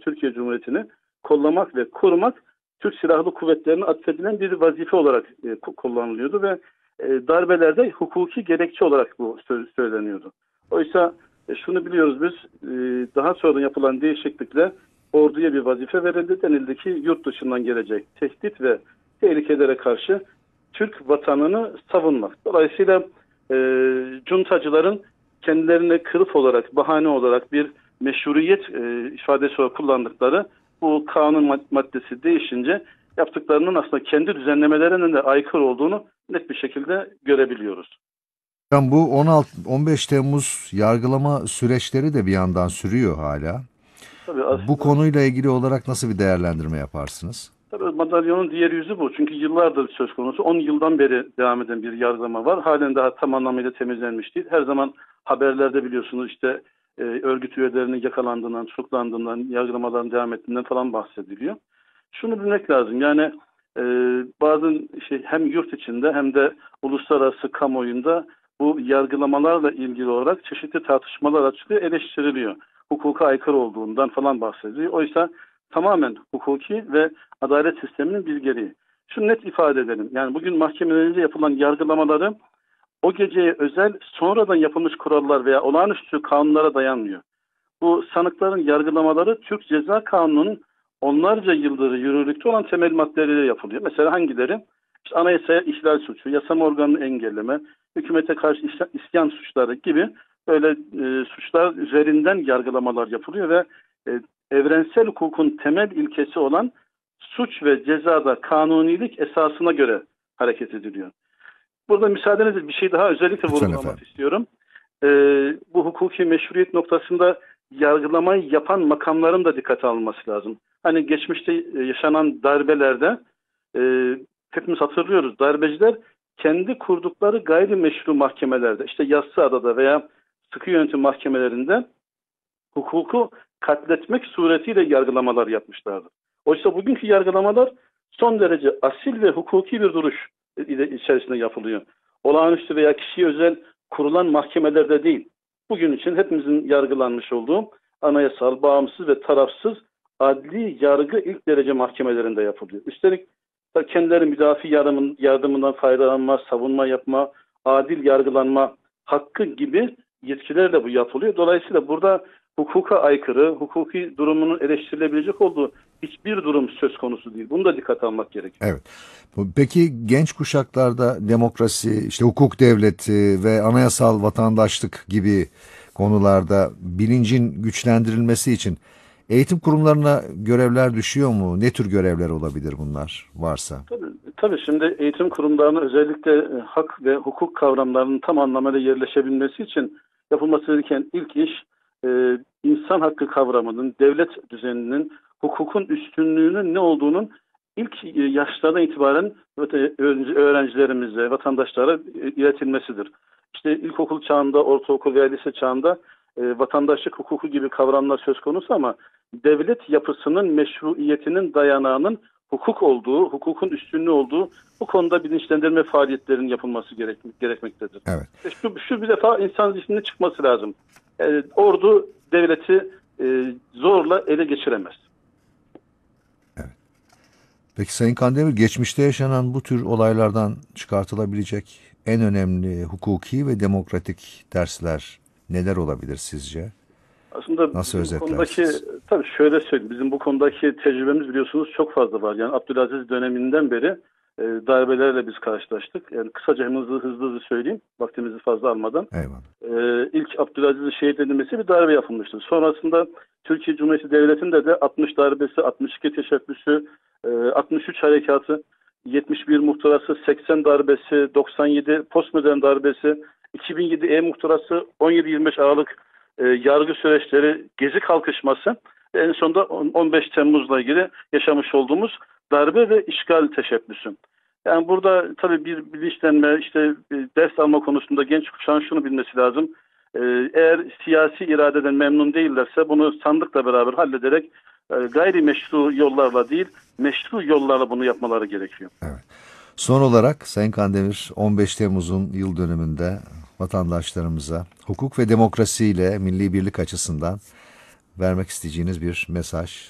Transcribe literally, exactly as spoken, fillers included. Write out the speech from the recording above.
Türkiye Cumhuriyeti'ni kollamak ve korumak Türk Silahlı Kuvvetleri'ne atfedilen bir vazife olarak e, kullanılıyordu ve e, darbelerde hukuki gerekçe olarak bu söz, söyleniyordu. Oysa e, şunu biliyoruz biz, e, daha sonra yapılan değişiklikle orduya bir vazife verildi. Denildi ki yurt dışından gelecek tehdit ve tehlikelere karşı Türk vatanını savunmak. Dolayısıyla e, cuntacıların kendilerine kılıf olarak, bahane olarak bir meşruiyet e, ifadesi olarak kullandıkları bu kanun maddesi değişince yaptıklarının aslında kendi düzenlemelerinin de aykırı olduğunu net bir şekilde görebiliyoruz. Bu on altı on beş Temmuz yargılama süreçleri de bir yandan sürüyor hala. Tabii aslında, bu konuyla ilgili olarak nasıl bir değerlendirme yaparsınız? Tabii madalyonun diğer yüzü bu. Çünkü yıllardır söz konusu. on yıldan beri devam eden bir yargılama var. Halen daha tam anlamıyla temizlenmiş değil. Her zaman haberlerde biliyorsunuz işte e, örgüt üyelerinin yakalandığından, tutuklandığından, yargılamaların devam ettiğinden falan bahsediliyor. Şunu bilmek lazım. Yani e, bazı şey hem yurt içinde hem de uluslararası kamuoyunda bu yargılamalarla ilgili olarak çeşitli tartışmalar açılıyor, eleştiriliyor. Hukuka aykırı olduğundan falan bahsediliyor. Oysa tamamen hukuki ve adalet sisteminin bir gereği. Şunu net ifade edelim. Yani bugün mahkemelerde yapılan yargılamaları o geceye özel sonradan yapılmış kurallar veya olağanüstü kanunlara dayanmıyor. Bu sanıkların yargılamaları Türk Ceza Kanunu'nun onlarca yıldır yürürlükte olan temel maddeleriyle yapılıyor. Mesela hangileri? İşte anayasaya ihlal suçu, yasama organını engelleme, hükümete karşı isyan suçları gibi böyle e, suçlar üzerinden yargılamalar yapılıyor ve e, evrensel hukukun temel ilkesi olan suç ve cezada kanunilik esasına göre hareket ediliyor. Burada müsaadenizle bir şey daha özellikle Lütfen vurgulamak efendim. istiyorum. Ee, bu hukuki meşruiyet noktasında yargılamayı yapan makamların da dikkate alınması lazım. Hani geçmişte yaşanan darbelerde e, hepimiz hatırlıyoruz. Darbeciler kendi kurdukları gayrimeşru mahkemelerde, işte Yassıada'da veya sıkı yönetim mahkemelerinde hukuku katletmek suretiyle yargılamalar yapmışlardı. Oysa bugünkü yargılamalar son derece asil ve hukuki bir duruş ile içerisinde yapılıyor. Olağanüstü veya kişiye özel kurulan mahkemelerde değil. Bugün için hepimizin yargılanmış olduğu anayasal, bağımsız ve tarafsız adli yargı ilk derece mahkemelerinde yapılıyor. Üstelik kendileri müdafi yardımından faydalanma, savunma yapma, adil yargılanma hakkı gibi yetkilerle bu yapılıyor. Dolayısıyla burada hukuka aykırı, hukuki durumunun eleştirilebilecek olduğu hiçbir durum söz konusu değil. Bunu da dikkate almak gerekiyor. Evet. Peki genç kuşaklarda demokrasi, işte hukuk devleti ve anayasal vatandaşlık gibi konularda bilincin güçlendirilmesi için eğitim kurumlarına görevler düşüyor mu? Ne tür görevler olabilir bunlar varsa? Tabii, tabii şimdi eğitim kurumlarına özellikle hak ve hukuk kavramlarının tam anlamıyla yerleşebilmesi için yapılması gereken ilk iş e, insan hakkı kavramının, devlet düzeninin, hukukun üstünlüğünün ne olduğunun ilk yaşlardan itibaren öğrencilerimize, vatandaşlara iletilmesidir. İşte ilkokul çağında, ortaokul veya lise çağında e, vatandaşlık hukuku gibi kavramlar söz konusu ama devlet yapısının meşruiyetinin dayanağının hukuk olduğu, hukukun üstünlüğü olduğu bu konuda bilinçlendirme faaliyetlerinin yapılması gerek, gerekmektedir. Evet. E şu, şu bir defa insan zihnine çıkması lazım. E, ordu devleti e, zorla ele geçiremez. Peki Sayın Kandemir, geçmişte yaşanan bu tür olaylardan çıkartılabilecek en önemli hukuki ve demokratik dersler neler olabilir sizce? Aslında Nasıl bizim bu konudaki, özetlersiniz? tabii şöyle söyleyeyim, bizim bu konudaki tecrübemiz biliyorsunuz çok fazla var. Yani Abdülaziz döneminden beri e, darbelerle biz karşılaştık. Yani kısaca hem hızlı hızlı, hızlı söyleyeyim, vaktimizi fazla almadan. Eyvallah. E, ilk Abdülaziz'in şehit edilmesi bir darbe yapılmıştı. Sonrasında Türkiye Cumhuriyeti Devleti'nde de altmış darbesi, altmış iki teşebbüsü, altmış üç harekatı, yetmiş bir muhtırası, seksen darbesi, doksan yedi postmodern darbesi, iki bin yedi E-muhtırası, on yedi yirmi beş Aralık e, yargı süreçleri, Gezi kalkışması ve en sonunda on beş Temmuz'la ilgili yaşamış olduğumuz darbe ve işgal teşebbüsü. Yani burada tabii bir bilinçlenme, işte ders alma konusunda genç kuşağın şunu bilmesi lazım. E, eğer siyasi iradeden memnun değillerse bunu sandıkla beraber hallederek gayrimeşru yollarla değil, meşru yollarla bunu yapmaları gerekiyor. Evet. Son olarak Sayın Kandemir, on beş Temmuz'un yıl dönümünde vatandaşlarımıza hukuk ve demokrasiyle milli birlik açısından vermek isteyeceğiniz bir mesaj